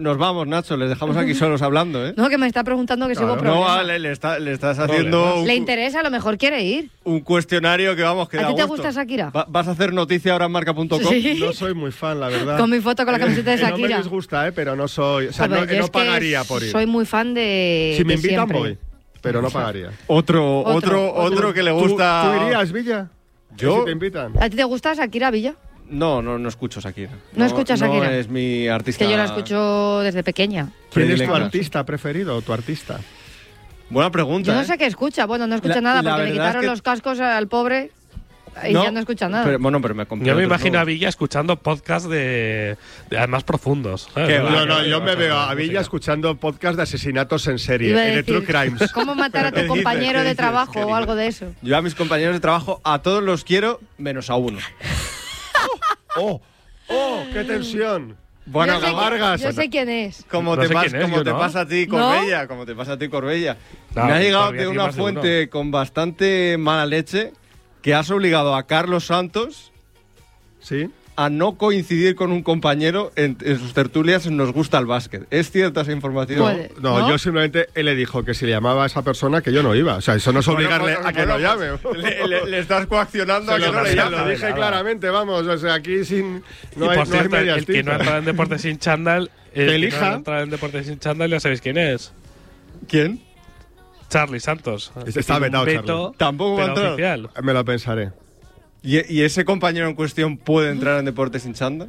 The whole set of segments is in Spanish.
Nos vamos, Nacho, les dejamos aquí solos hablando, ¿eh? No, que me está preguntando que si hubo problema. No, vale, le estás haciendo... Le interesa, a lo mejor quiere ir. Un cuestionario que vamos, que da ¿A ti te gusto. gusta Shakira? ¿Vas a hacer noticia ahora en marca.com? Sí. No soy muy fan, la verdad. Con mi foto con la camiseta de Shakira. No me disgusta, pero no soy... O sea, Joder, yo no es que pagaría por ir. Soy muy fan de Si me de invitan, siempre. voy. Pero no pagaría. Otro que le gusta... ¿Tú irías, Villa? ¿Yo? Si te invitan. ¿A ti te gusta Shakira, Villa? No escucho Shakira. ¿No escuchas Shakira? No es mi artista. Que yo la escucho desde pequeña. ¿Quién es tu predilecta. artista preferido o tu artista? Buena pregunta. Yo no sé qué escucha. Bueno, no escucha nada la porque le verdad quitaron es que- los cascos al pobre y ya no escucha nada. Pero me compré Yo me otros imagino a nuevos. Villa escuchando podcasts de más profundos. ¿sabes? Qué va, No, que yo va, me que veo va, a Villa música. escuchando podcast de asesinatos en serie, Iba a de decir, True Crimes. ¿cómo matar a ¿Qué tu compañero dices? de ¿Qué trabajo dices? o algo de eso? Yo a mis compañeros de trabajo, a todos los quiero, menos a uno. ¡Oh! ¡Qué tensión! Bueno, yo sé, Vargas. yo sé quién es. Como No te, sé quién es, como yo te no. pasa a ti, Corbella. Como te pasa a ti, Corbella. No, Me ha llegado todavía de tiene una más de uno. fuente con bastante mala leche que has obligado a Carlos Santos ¿Sí? a no coincidir con un compañero en sus tertulias en Nos Gusta el Básquet. ¿Es cierta esa información? Puede. No, ¿No? yo simplemente él le dijo que si le llamaba a esa persona que yo no iba. O sea, eso no es obligarle a que lo llame. Le estás coaccionando a Se que no le se llame. lo dije nada. claramente, vamos. O sea, aquí sin. No Y hay, por no hay cierto, medias el que no tintas. entra en Deportes sin chándal, Que elija. no entra en Deportes sin chándal, ya sabéis quién es. ¿Quién? Charlie Santos. Está Tiene un vetado, veto, Charlie. Tampoco va a pero entrar. oficial. Me lo pensaré. ¿Y ese compañero en cuestión puede entrar en Deportes sin Chanda?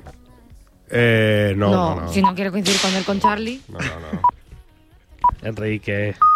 No. Si no quiere coincidir con él, con Charlie. No. Enrique.